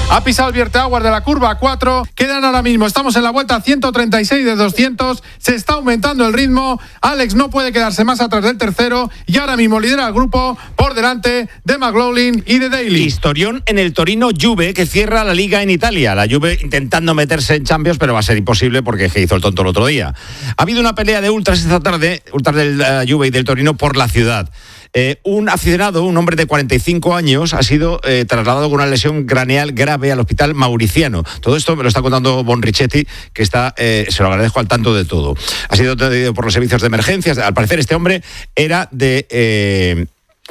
Ha pisado el Vierteaguas de la curva 4. Quedan ahora mismo, estamos en la vuelta 136 de 200. Se está aumentando el ritmo. Alex no puede quedarse más atrás del tercero. Y ahora mismo lidera el grupo por delante de McLaughlin y de Daly. Historión en el Torino Juve, que cierra la Liga en Italia. La Juve intentando meterse en Champions, pero va a ser imposible porque hizo el tonto el otro día. Ha habido una pelea de ultras esta tarde, ultras del Juve y del Torino por la ciudad. Un aficionado, un hombre de 45 años, ha sido trasladado con una lesión craneal grave al hospital Mauriciano. Todo esto me lo está contando Bon Richetti, que está, se lo agradezco, al tanto de todo. Ha sido atendido por los servicios de emergencias. Al parecer este hombre era de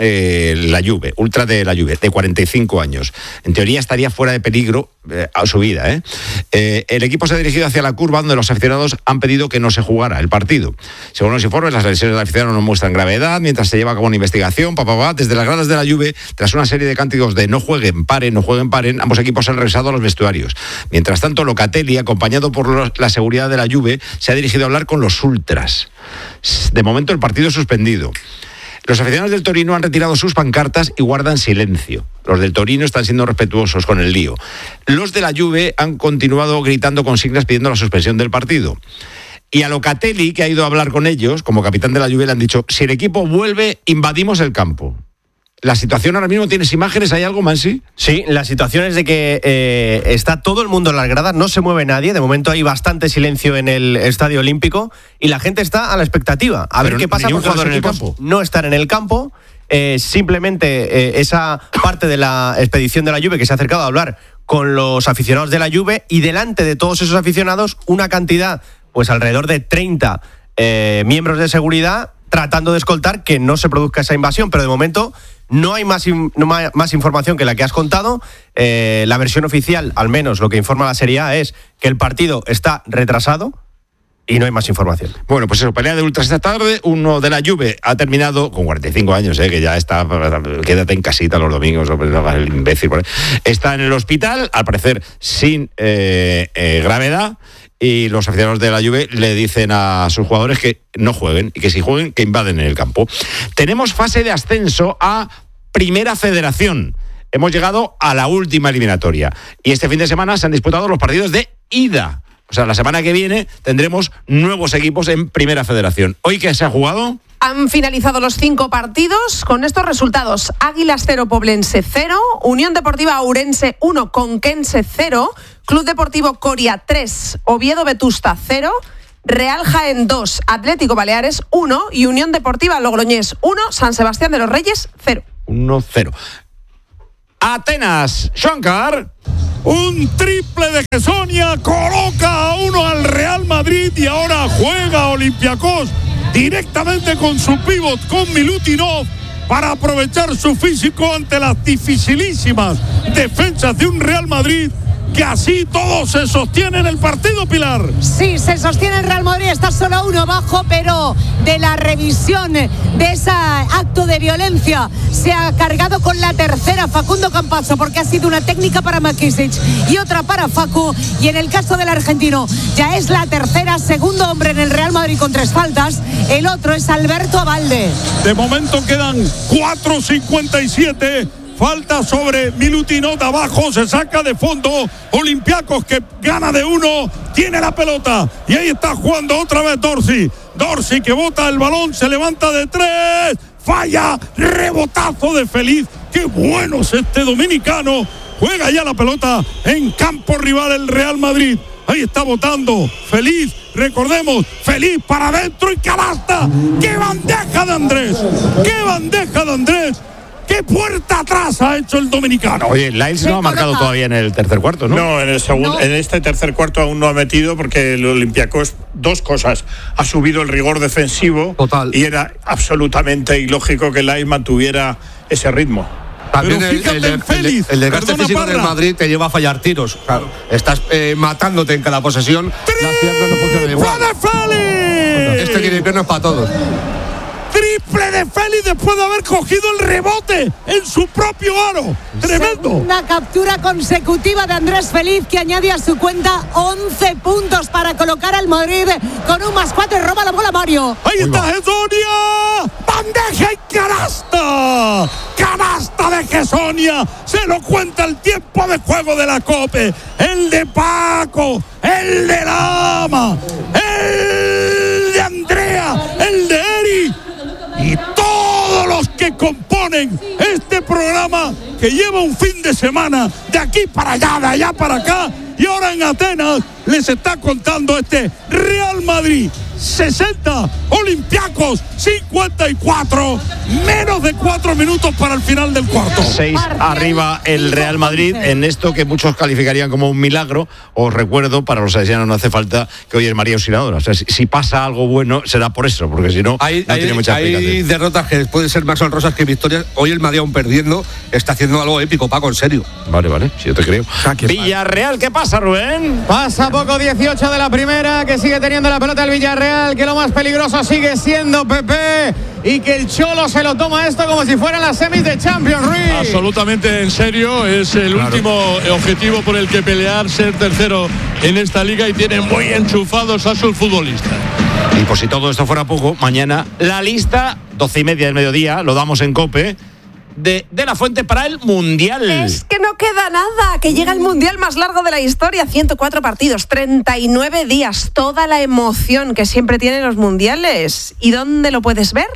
la Juve, ultra de la Juve, de 45 años. En teoría estaría fuera de peligro a su vida. El equipo se ha dirigido hacia la curva donde los aficionados han pedido que no se jugara el partido. Según los informes, las lesiones del aficionado no muestran gravedad mientras se lleva a cabo una investigación. Desde las gradas de la Juve, tras una serie de cánticos de no jueguen, paren, ambos equipos han regresado a los vestuarios. Mientras tanto, Locatelli, acompañado por la seguridad de la Juve, se ha dirigido a hablar con los ultras. De momento el partido es suspendido. Los aficionados del Torino han retirado sus pancartas y guardan silencio. Los del Torino están siendo respetuosos con el lío. Los de la Juve han continuado gritando consignas pidiendo la suspensión del partido. Y a Locatelli, que ha ido a hablar con ellos, como capitán de la Juve, le han dicho: si el equipo vuelve, invadimos el campo. La situación ahora mismo, ¿tienes imágenes? ¿Hay algo, Mansi? Sí, la situación es de que está todo el mundo en las gradas, no se mueve nadie. De momento hay bastante silencio en el Estadio Olímpico y la gente está a la expectativa. A ver qué pasa, porque los equipos no están en el campo. Simplemente esa parte de la expedición de la Juve que se ha acercado a hablar con los aficionados de la Juve, y delante de todos esos aficionados una cantidad, pues alrededor de 30 miembros de seguridad tratando de escoltar que no se produzca esa invasión. Pero de momento no hay más información que la que has contado. La versión oficial, al menos lo que informa la Serie A, es que el partido está retrasado y no hay más información. Bueno, pues eso, pelea de ultras esta tarde. Uno de la Juve ha terminado con 45 años, que ya está, quédate en casita los domingos, el imbécil. Está en el hospital, al parecer sin gravedad. Y los aficionados de la Juve le dicen a sus jugadores que no jueguen, y que si jueguen, que invaden en el campo. Tenemos fase de ascenso a Primera Federación. Hemos llegado a la última eliminatoria. Y este fin de semana se han disputado los partidos de ida. O sea, la semana que viene tendremos nuevos equipos en Primera Federación. ¿Hoy qué se ha jugado? Han finalizado los 5 partidos con estos resultados: Águilas 0, Poblense 0, Unión Deportiva Ourense 1, Conquense 0, Club Deportivo Coria 3, Oviedo Vetusta 0, Real Jaén 2, Atlético Baleares 1 y Unión Deportiva Logroñés 1, San Sebastián de los Reyes 0. 1-0. Atenas, Shankar. Un triple de Gessonia coloca a uno al Real Madrid y ahora juega Olympiacos directamente con su pívot, con Milutinov, para aprovechar su físico ante las dificilísimas defensas de un Real Madrid que así todo se sostiene en el partido, Pilar. Sí, se sostiene el Real Madrid, está solo a 1 abajo, pero de la revisión de ese acto de violencia se ha cargado con la tercera Facundo Campazzo, porque ha sido una técnica para Makisic y otra para Facu, y en el caso del argentino ya es la tercera, segundo hombre en el Real Madrid con 3 faltas, el otro es Alberto Abalde. De momento quedan 4:57. Falta sobre Milutinov, abajo, se saca de fondo Olympiacos, que gana de 1, tiene la pelota y ahí está jugando otra vez Dorsey que bota el balón, se levanta de 3, falla, rebotazo de Feliz. Qué bueno es este dominicano, juega ya la pelota en campo rival el Real Madrid. Ahí está botando Feliz, recordemos, Feliz para adentro y canasta. ¡Qué bandeja de Andrés! ¡Qué bandeja de Andrés! ¡Qué puerta atrás ha hecho el dominicano! Oye, Lyles no ha marcado todavía en el tercer cuarto, ¿no? No, en el segundo, no. En este tercer cuarto aún no ha metido, porque el Olympiacos, 2 cosas: ha subido el rigor defensivo. Total. Y era absolutamente ilógico que Lyles mantuviera ese ritmo. También el desgaste físico del Madrid te lleva a fallar tiros. Claro, estás matándote en cada posesión. Las piernas no funcionan igual. Este equilibrio no es para todos. Triple de Félix después de haber cogido el rebote en su propio aro. Tremendo. Una captura consecutiva de Andrés Félix, que añade a su cuenta 11 puntos para colocar al Madrid con un +4 y roba la bola Mario. Ahí está Gessonia. Bandeja y canasta. Canasta de Gessonia. Se lo cuenta el tiempo de juego de la COPE. El de Paco. El de Lama. El de Andrea. El de Eri. Y todos los que componen este programa, que lleva un fin de semana de aquí para allá, de allá para acá, y ahora en Atenas les está contando este Real Madrid 60, Olympiacos 54, menos de 4 minutos para el final del cuarto. 6 arriba el Real Madrid en esto que muchos calificarían como un milagro. Os recuerdo, para los salesianos no hace falta que hoy el María Auxiliadora. O sea, si pasa algo bueno será por eso, porque si no, no tiene mucha explicación. Hay derrotas que pueden ser más honrosas que victorias. Hoy el Madrid, aún perdiendo, está haciendo algo épico, Paco, en serio. Vale, si yo te creo. Villarreal, ¿qué pasa, Rubén? Pasa poco, 18 de la primera, que sigue teniendo la pelota el Villarreal, que lo más peligroso sigue siendo Pepe, y que el Cholo se lo toma esto como si fueran las semis de Champions League. Absolutamente en serio, es el último objetivo por el que pelear, ser tercero en esta liga, y tiene muy enchufados a sus futbolistas. Y por si todo esto fuera poco, mañana la lista, 12:30 del mediodía, lo damos en COPE, de la Fuente para el Mundial. Es que no queda nada, que llega el Mundial más largo de la historia, 104 partidos, 39 días, toda la emoción que siempre tienen los mundiales. ¿Y dónde lo puedes ver?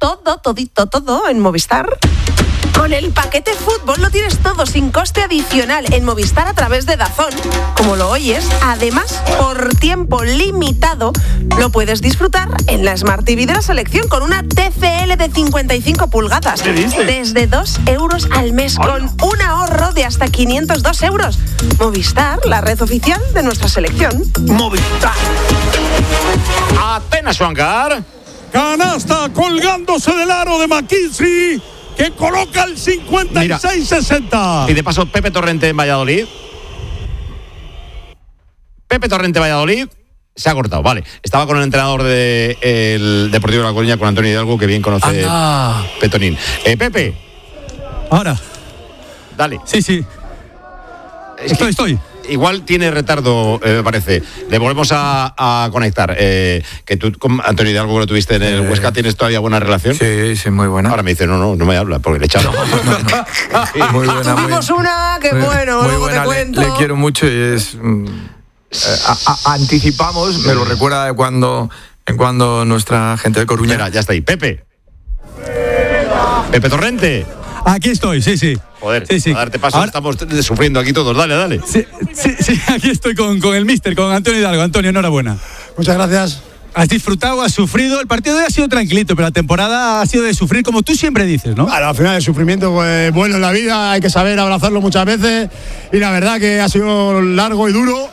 Todo en Movistar. Con el paquete fútbol lo tienes todo sin coste adicional en Movistar a través de DAZN, como lo oyes. Además, por tiempo limitado, lo puedes disfrutar en la Smart TV de la selección con una TCL de 55 pulgadas. Desde 2 euros al mes, con un ahorro de hasta 502 euros. Movistar, la red oficial de nuestra selección. Movistar. Atenas, Juancar. Canasta colgándose del aro de McKinsey, que coloca el 56-60. Y de paso, Pepe Torrente en Valladolid. Se ha cortado, vale. Estaba con el entrenador del Deportivo de La Coruña, con Antonio Hidalgo, que bien conoce Petonín. Pepe. Ahora. Dale. Sí. Estoy. Igual tiene retardo, me parece. Le volvemos a conectar. Que tú con Antonio Hidalgo, que lo tuviste en el Huesca, ¿tienes todavía buena relación? Sí, muy buena. Ahora me dice, no me habla, porque le echaron. Muy buena. Tuvimos una que bueno, muy luego buena, te cuento. le quiero mucho, y es... anticipamos, me lo recuerda de cuando nuestra gente de Coruña... Mira, ya está ahí. Pepe Torrente. Aquí estoy, sí. Joder, sí. A darte paso, ahora estamos sufriendo aquí todos. Dale. Sí, aquí estoy con el míster, con Antonio Hidalgo. Antonio, enhorabuena. Muchas gracias. Has disfrutado, has sufrido. El partido de hoy ha sido tranquilito, pero la temporada ha sido de sufrir, como tú siempre dices, ¿no? Al final, el sufrimiento, pues, bueno en la vida, hay que saber abrazarlo muchas veces. Y la verdad que ha sido largo y duro,